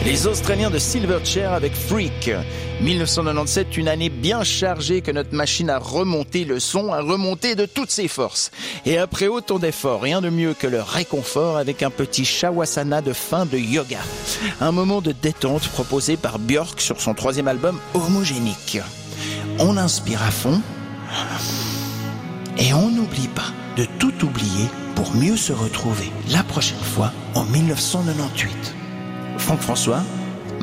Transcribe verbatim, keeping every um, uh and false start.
Les Australiens de Silverchair avec Freak. dix-neuf cent quatre-vingt-dix-sept, une année bien chargée que notre machine a remonté le son, a remonté de toutes ses forces. Et après autant d'efforts, rien de mieux que le réconfort avec un petit shavasana de fin de yoga. Un moment de détente proposé par Björk sur son troisième album Homogénique. On inspire à fond et on n'oublie pas de tout oublier pour mieux se retrouver la prochaine fois en dix-neuf cent quatre-vingt-dix-huit. Franck François,